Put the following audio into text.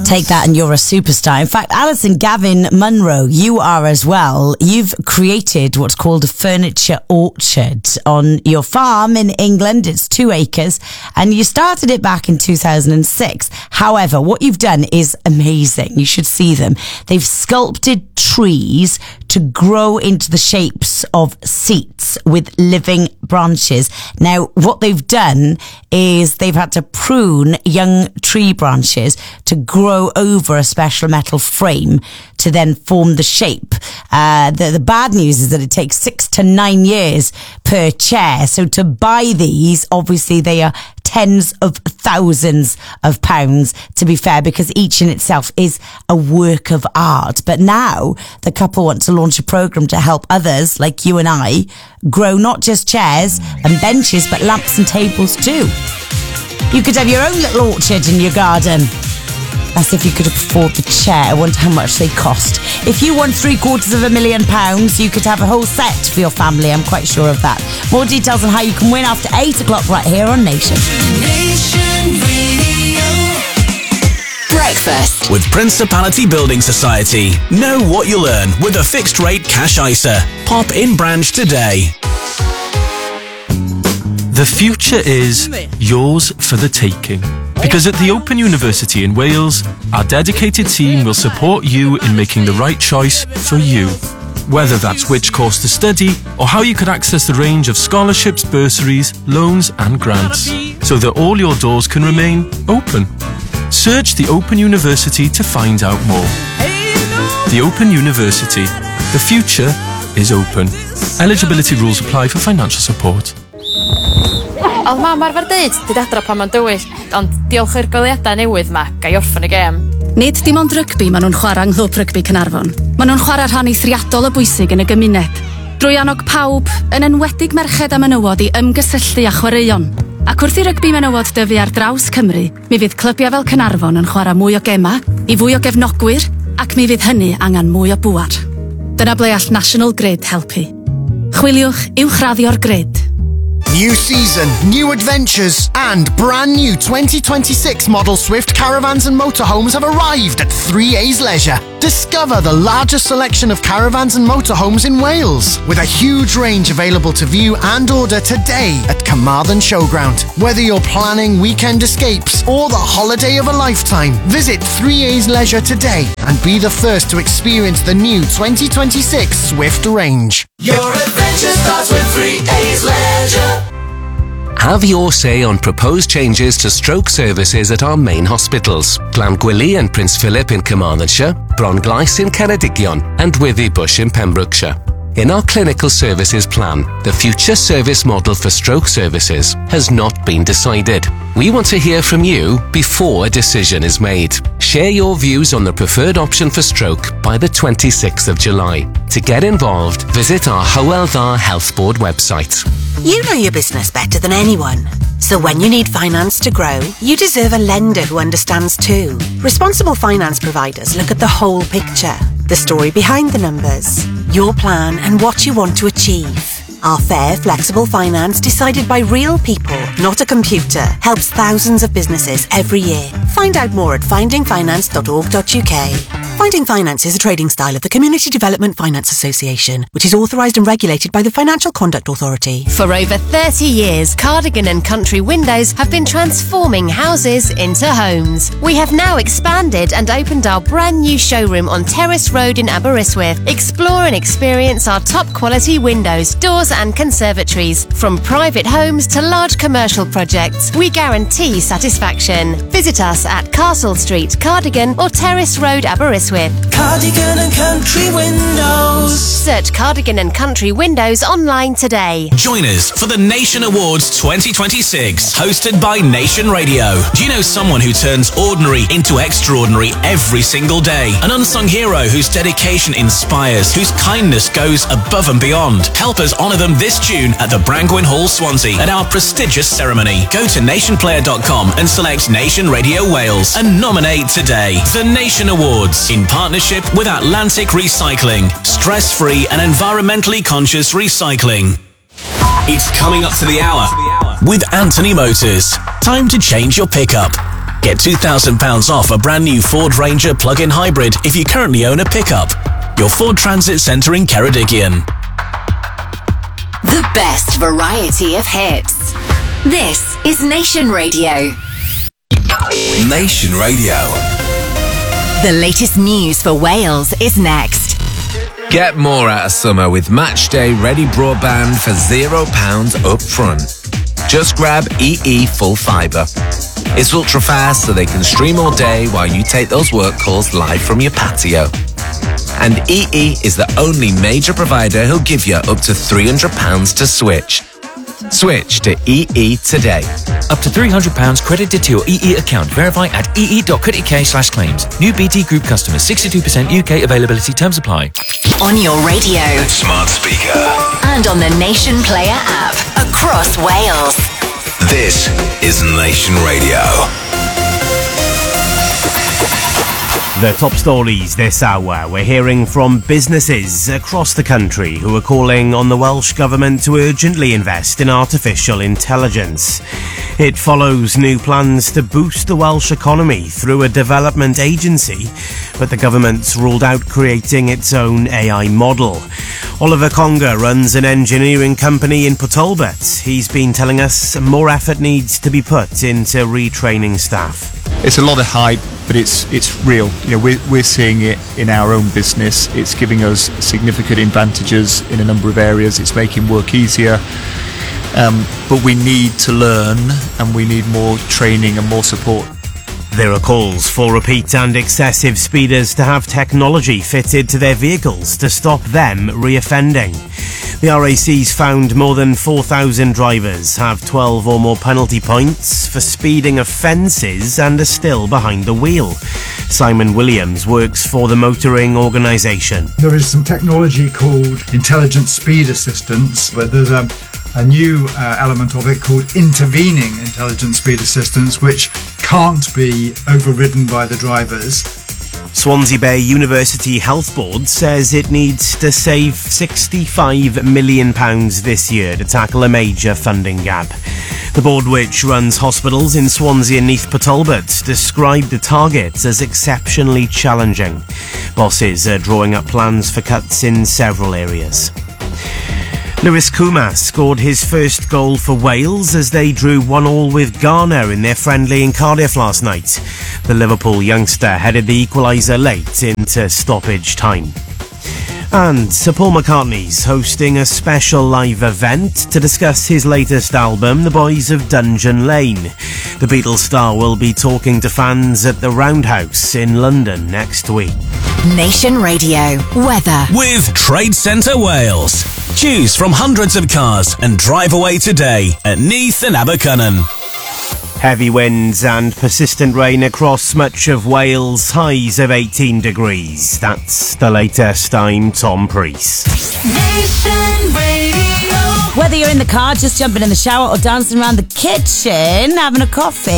Take that and you're a superstar. In fact, Alison Gavin Munro, you are as well. You've created what's called a furniture orchard on your farm in England. It's 2 acres and you started it back in 2006. However, what you've done is amazing. You should see them. They've sculpted trees to grow into the shapes of seats with living branches. Now, what they've done is they've had to prune young tree branches to grow over a special metal frame to then form the shape. The bad news is that it takes 6 to 9 years per chair. So to buy these, obviously they are tens of thousands of pounds, to be fair, because each in itself is a work of art. But now the couple want to launch a program to help others like you and I grow not just chairs and benches, but lamps and tables too. You could have your own little orchard in your garden. As if you could afford the chair. I wonder how much they cost. If you won £750,000, you could have a whole set for your family. I'm quite sure of that. More details on how you can win after 8 o'clock right here on Nation. Nation Radio. Breakfast with Principality Building Society. Know what you'll earn with a fixed rate cash ISA. Pop in branch today. The future is yours for the taking. Because at the Open University in Wales, our dedicated team will support you in making the right choice for you. Whether that's which course to study or how you could access the range of scholarships, bursaries, loans and grants, so that all your doors can remain open. Search the Open University to find out more. The Open University. The future is open. Eligibility rules apply for financial support. Oedd mam arfer deud, dyd adra pan ma'n dywyll, ond diolch i'r goleuadau newydd ma, gai orffen y gêm. Nid dim ond rygbi maen nhw'n chwarae yng Nghlwb Rygbi Caernarfon. Maen nhw'n chwarae rhan eithriadol o bwysig yn y gymuned. Drwy annog pawb, yn enwedig merched a menywod i ymgysylltu a chwaraeon. Ac wrth i rygbi menywod dyfu ar draws Cymru, mi fydd clybiau fel Caernarfon yn chwarae mwy o gema, i fwy o gefnogwyr, ac mi fydd hynny angen mwy o bŵar. Dyna ble all National Grid helpu. Chwiliwch uwchraddio'r grid. New season, new adventures, and brand new 2026 model Swift caravans and motorhomes have arrived at 3A's Leisure. Discover the largest selection of caravans and motorhomes in Wales, with a huge range available to view and order today at Carmarthen Showground. Whether you're planning weekend escapes or the holiday of a lifetime, visit 3A's Leisure today and be the first to experience the new 2026 Swift range. Your adventure starts with 3A's Leisure. Have your say on proposed changes to stroke services at our main hospitals. Glangwili and Prince Philip in Carmarthenshire, Bronglais in Ceredigion, and Withybush in Pembrokeshire. In our clinical services plan, the future service model for stroke services has not been decided. We want to hear from you before a decision is made. Share your views on the preferred option for stroke by the 26th of July. To get involved, visit our Hywel Dda Health Board website. You know your business better than anyone. So when you need finance to grow, you deserve a lender who understands too. Responsible finance providers look at the whole picture, the story behind the numbers, your plan and what you want to achieve. Our fair, flexible finance decided by real people, not a computer, helps thousands of businesses every year. Find out more at findingfinance.org.uk. Finding Finance is a trading style of the Community Development Finance Association, which is authorised and regulated by the Financial Conduct Authority. For over 30 years, Cardigan and Country Windows have been transforming houses into homes. We have now expanded and opened our brand new showroom on Terrace Road in Aberystwyth. Explore and experience our top quality windows, doors and conservatories. From private homes to large commercial projects, we guarantee satisfaction. Visit us at Castle Street, Cardigan or Terrace Road, Aberystwyth. Cardigan and Country Windows. Search Cardigan and Country Windows online today. Join us for the Nation Awards 2026, hosted by Nation Radio. Do you know someone who turns ordinary into extraordinary every single day? An unsung hero whose dedication inspires, whose kindness goes above and beyond. Help us honour them this June at the Brangwyn Hall, Swansea, at our prestigious ceremony. Go to nationplayer.com and select Nation Radio Wales and nominate today. The Nation Awards, in partnership with Atlantic Recycling. Stress-free and environmentally conscious recycling. It's coming up to the hour with Anthony Motors. Time to change your pickup. Get £2,000 off a brand new Ford Ranger plug-in hybrid if you currently own a pickup. Your Ford Transit Centre in Ceredigion. The best variety of hits. This is Nation Radio. Nation Radio. The latest news for Wales is next. Get more out of summer with Matchday Ready Broadband for £0 up front. Just grab EE Full Fibre. It's ultra fast so they can stream all day while you take those work calls live from your patio. And EE is the only major provider who'll give you up to £300 to switch. Switch to EE today. Up to £300 credited to your EE account. Verify at ee.co.uk/claims. New BT Group customers. 62% UK availability. Terms apply. On your radio. Smart speaker. And on the Nation Player app. Across Wales. This is Nation Radio. The top stories this hour. We're hearing from businesses across the country who are calling on the Welsh Government to urgently invest in artificial intelligence. It follows new plans to boost the Welsh economy through a development agency, but the government's ruled out creating its own AI model. Oliver Conger runs an engineering company in Port Talbot. He's been telling us more effort needs to be put into retraining staff. It's a lot of hype, but it's real. You know, we're seeing it in our own business. It's giving us significant advantages in a number of areas. It's making work easier. But we need to learn, and we need more training and more support. There are calls for repeat and excessive speeders to have technology fitted to their vehicles to stop them reoffending. The RAC's found more than 4,000 drivers have 12 or more penalty points for speeding offences and are still behind the wheel. Simon Williams works for the motoring organisation. There is some technology called intelligent speed assistance, but there's a new element of it called intervening intelligent speed assistance, which can't be overridden by the drivers. Swansea Bay University Health Board says it needs to save £65 million this year to tackle a major funding gap. The board, which runs hospitals in Swansea and Neath Port Talbot, described the target as exceptionally challenging. Bosses are drawing up plans for cuts in several areas. Lewis Koumas scored his first goal for Wales as they drew 1-1 with Ghana in their friendly in Cardiff last night. The Liverpool youngster headed the equaliser late into stoppage time. And Sir Paul McCartney's hosting a special live event to discuss his latest album, The Boys of Dungeon Lane. The Beatles star will be talking to fans at the Roundhouse in London next week. Nation Radio. Weather. With Trade Centre Wales. Choose from hundreds of cars and drive away today at Neath and Abercynon. Heavy winds and persistent rain across much of Wales, highs of 18 degrees. That's the latest. I'm Tom Priest. Nation Radio. Whether you're in the car, just jumping in the shower, or dancing around the kitchen, having a coffee,